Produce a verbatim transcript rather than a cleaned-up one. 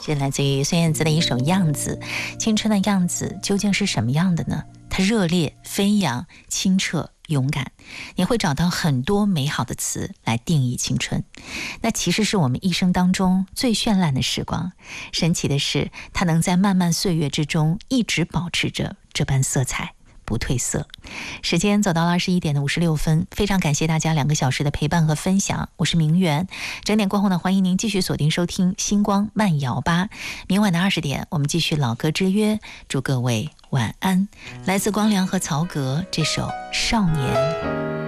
是来自于孙燕姿的一首《样子》。青春的样子究竟是什么样的呢？它热烈、飞扬、清澈、勇敢，你会找到很多美好的词来定义青春。那其实是我们一生当中最绚烂的时光。神奇的是，它能在漫漫岁月之中一直保持着这般色彩，不褪色。时间走到了二十一点的五十六分，非常感谢大家两个小时的陪伴和分享。我是明媛，整点过后呢，欢迎您继续锁定收听星光慢摇吧。明晚的二十点，我们继续老歌之约，祝各位晚安。来自光良和曹格这首《少年》。